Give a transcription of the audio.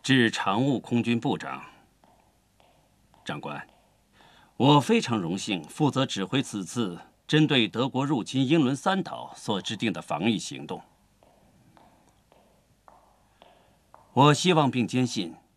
致常务空军部长。长官，我非常荣幸负责指挥此次针对德国入侵英伦三岛所制定的防御行动。我希望并坚信，